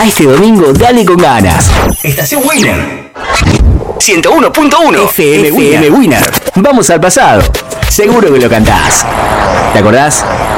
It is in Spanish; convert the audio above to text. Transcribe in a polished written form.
A este domingo dale con ganas. Estación Winner 101.1 FM Winner. Vamos al pasado. Seguro que lo cantás. ¿Te acordás?